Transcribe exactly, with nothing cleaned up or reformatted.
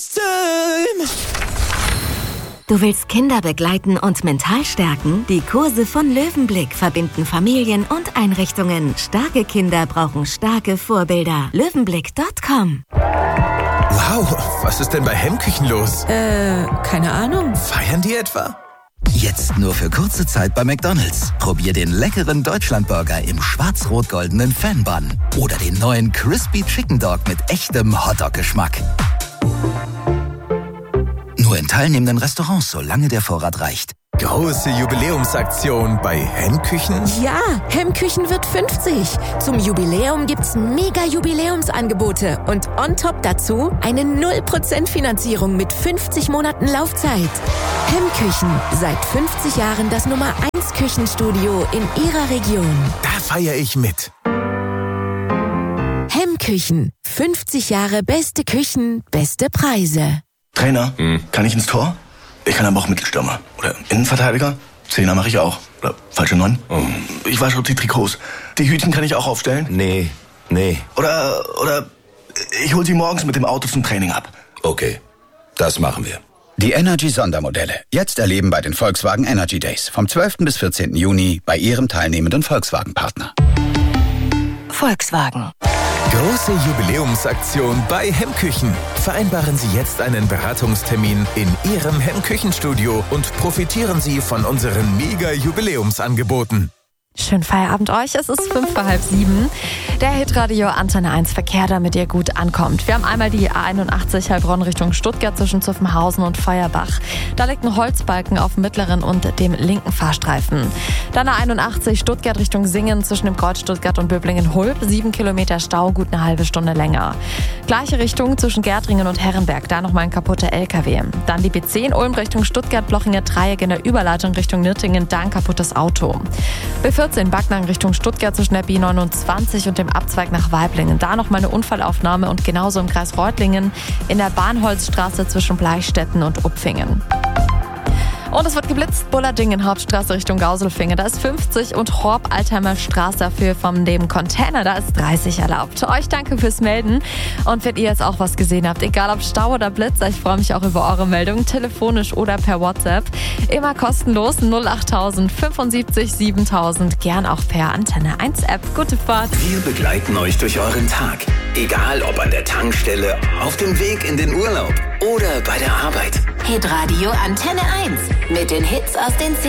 Du willst Kinder begleiten und mental stärken? Die Kurse von Löwenblick verbinden Familien und Einrichtungen. Starke Kinder brauchen starke Vorbilder. löwenblick punkt com. Wow, was ist denn bei Hemmküchen los? Äh, keine Ahnung. Feiern die etwa? Jetzt nur für kurze Zeit bei McDonald's. Probier den leckeren Deutschlandburger im schwarz-rot-goldenen Fan-Bun. Oder den neuen Crispy Chicken Dog mit echtem Hotdog-Geschmack. Nur in teilnehmenden Restaurants, solange der Vorrat reicht. Große Jubiläumsaktion bei Hemmküchen? Ja, Hemmküchen wird fünfzig. Zum Jubiläum gibt's mega Jubiläumsangebote. Und on top dazu eine null Prozent Finanzierung mit fünfzig Monaten Laufzeit. Hemmküchen, seit fünfzig Jahren das Nummer eins Küchenstudio in Ihrer Region. Da feiere ich mit. Hemmküchen, fünfzig Jahre beste Küchen, beste Preise. Trainer, hm. kann ich ins Tor? Ich kann aber auch Mittelstürmer. Oder Innenverteidiger. Zehner mache ich auch. Oder falsche Neun. Oh. Ich wasche auch die Trikots. Die Hütchen kann ich auch aufstellen? Nee, nee. Oder, oder ich hol sie morgens mit dem Auto zum Training ab. Okay, das machen wir. Die Energy-Sondermodelle. Jetzt erleben bei den Volkswagen Energy Days. Vom zwölften bis vierzehnten Juni bei Ihrem teilnehmenden Volkswagen-Partner. Volkswagen. Große Jubiläumsaktion bei Hemmküchen. Vereinbaren Sie jetzt einen Beratungstermin in Ihrem Hemmküchenstudio und profitieren Sie von unseren Mega-Jubiläumsangeboten. Schönen Feierabend euch, es ist fünf vor halb sieben. Der Hitradio Antenne eins Verkehr, damit ihr gut ankommt. Wir haben einmal die A einundachtzig Heilbronn Richtung Stuttgart zwischen Zuffenhausen und Feuerbach. Da liegt ein Holzbalken auf dem mittleren und dem linken Fahrstreifen. Dann A einundachtzig Stuttgart Richtung Singen zwischen dem Kreuz Stuttgart und Böblingen-Hulb. Sieben Kilometer Stau, gut eine halbe Stunde länger. Gleiche Richtung zwischen Gärtringen und Herrenberg, da nochmal ein kaputter L K W. Dann die B zehn Ulm Richtung Stuttgart, Blochinger Dreieck in der Überleitung Richtung Nürtingen, da ein kaputtes Auto. B vierzehn Backnang Richtung Stuttgart zwischen der B neunundzwanzig und dem Abzweig nach Weiblingen. Da noch mal eine Unfallaufnahme und genauso im Kreis Reutlingen in der Bahnholzstraße zwischen Bleichstätten und Upfingen. Und es wird geblitzt, Bullardingen, Hauptstraße Richtung Gauselfingen. Da ist fünfzig und Horb-Altheimer Straße dafür von dem Container. Da ist dreißig erlaubt. Euch danke fürs Melden. Und wenn ihr jetzt auch was gesehen habt, egal ob Stau oder Blitz, ich freue mich auch über eure Meldungen, telefonisch oder per WhatsApp. Immer kostenlos null achttausend fünfundsiebzig siebentausend, gern auch per Antenne eins App. Gute Fahrt. Wir begleiten euch durch euren Tag. Egal ob an der Tankstelle, auf dem Weg in den Urlaub oder bei der Arbeit. Hitradio Antenne eins mit den Hits aus den